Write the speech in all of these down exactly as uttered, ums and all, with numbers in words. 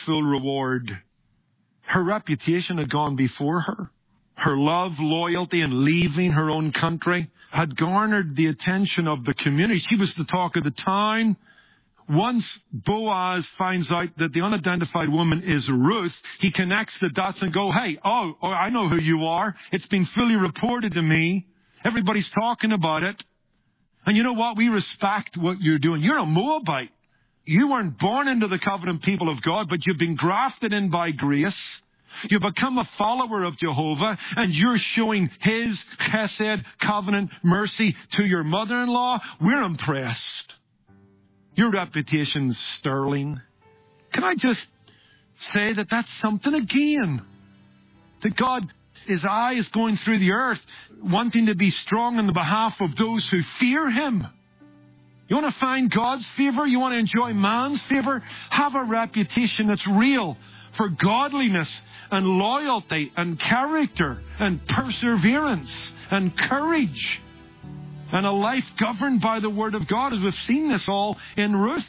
full reward. Her reputation had gone before her. Her love, loyalty, and leaving her own country had garnered the attention of the community. She was the talk of the town. Once Boaz finds out that the unidentified woman is Ruth, he connects the dots and go, hey, oh, oh, I know who you are. It's been fully reported to me. Everybody's talking about it. And you know what? We respect what you're doing. You're a Moabite. You weren't born into the covenant people of God, but you've been grafted in by grace. You become a follower of Jehovah, and you're showing His chesed, covenant, mercy to your mother-in-law. We're impressed. Your reputation's sterling. Can I just say that that's something again? That God, His eye is going through the earth, wanting to be strong on the behalf of those who fear Him. You want to find God's favor? You want to enjoy man's favor? Have a reputation that's real for godliness and loyalty and character and perseverance and courage and a life governed by the Word of God, as we've seen this all in Ruth.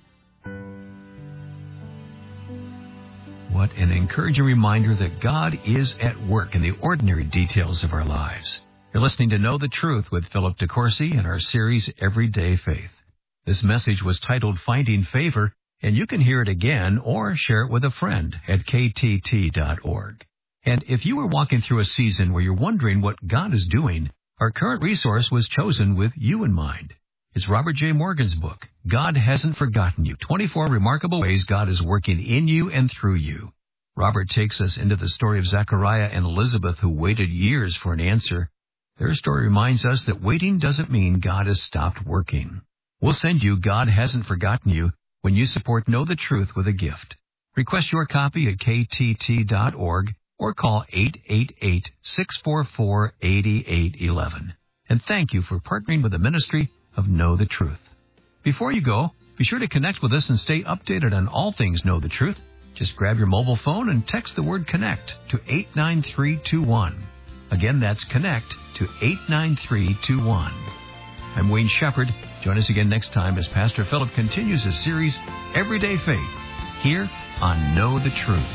What an encouraging reminder that God is at work in the ordinary details of our lives. You're listening to Know the Truth with Philip DeCourcy in our series, Everyday Faith. This message was titled Finding Favor, and you can hear it again or share it with a friend at K T T dot org. And if you were walking through a season where you're wondering what God is doing, our current resource was chosen with you in mind. It's Robert J. Morgan's book, God Hasn't Forgotten You, twenty-four Remarkable Ways God is Working in You and Through You. Robert takes us into the story of Zechariah and Elizabeth, who waited years for an answer. Their story reminds us that waiting doesn't mean God has stopped working. We'll send you God Hasn't Forgotten You when you support Know the Truth with a gift. Request your copy at K T T dot org or call eight eight eight, six four four, eight eight one one. And thank you for partnering with the ministry of Know the Truth. Before you go, be sure to connect with us and stay updated on all things Know the Truth. Just grab your mobile phone and text the word CONNECT to eight nine three two one. Again, that's CONNECT to eight nine three two one. I'm Wayne Shepherd. Join us again next time as Pastor Philip continues his series, Everyday Faith, here on Know the Truth.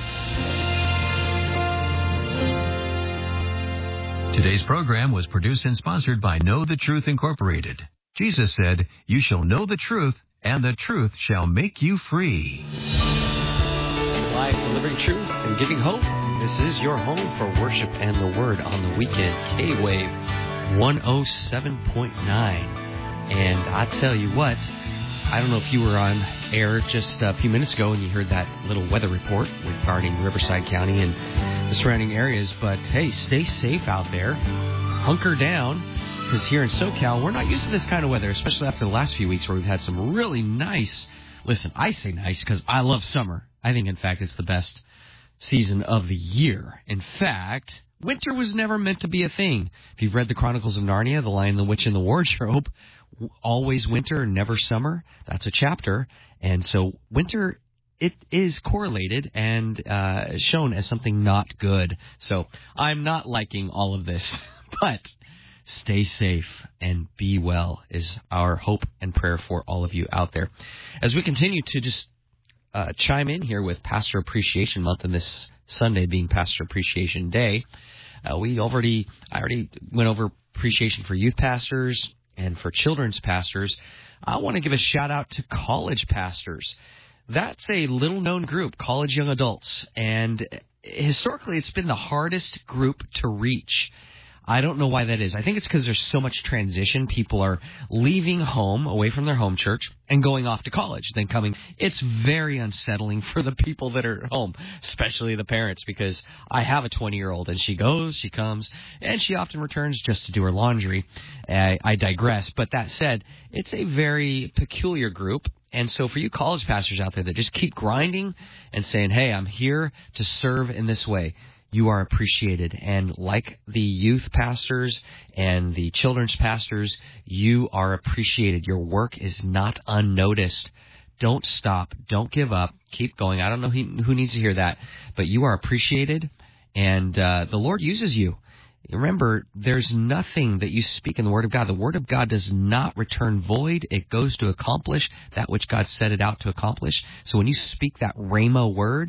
Today's program was produced and sponsored by Know the Truth Incorporated. Jesus said, "You shall know the truth, and the truth shall make you free." Live, delivering truth and giving hope. This is your home for worship and the Word on the weekend. K-Wave one oh seven point nine. And I tell you what, I don't know if you were on air just a few minutes ago and you heard that little weather report regarding Riverside County and the surrounding areas, but hey, stay safe out there. Hunker down, because here in SoCal, we're not used to this kind of weather, especially after the last few weeks where we've had some really nice, listen, I say nice because I love summer. I think, in fact, it's the best season of the year. In fact, winter was never meant to be a thing. If you've read the Chronicles of Narnia, The Lion, the Witch, and the Wardrobe, always winter, never summer, that's a chapter. And so winter, it is correlated and uh, shown as something not good. So I'm not liking all of this, but stay safe and be well is our hope and prayer for all of you out there. As we continue to just uh, chime in here with Pastor Appreciation Month, and this Sunday being Pastor Appreciation Day, uh, we already, I already went over appreciation for youth pastors and for children's pastors. I want to give a shout out to college pastors. That's a little-known group, college young adults, and historically it's been the hardest group to reach. I don't know why that is. I think it's because there's so much transition. People are leaving home, away from their home church, and going off to college, then coming. It's very unsettling for the people that are at home, especially the parents, because I have a twenty-year-old, and she goes, she comes, and she often returns just to do her laundry. I, I digress. But that said, it's a very peculiar group. And so for you college pastors out there that just keep grinding and saying, hey, I'm here to serve in this way, you are appreciated. And like the youth pastors and the children's pastors, you are appreciated. Your work is not unnoticed. Don't stop. Don't give up. Keep going. I don't know who needs to hear that, but you are appreciated, and uh, the Lord uses you. Remember, there's nothing that you speak in the Word of God. The Word of God does not return void. It goes to accomplish that which God set it out to accomplish. So when you speak that rhema word,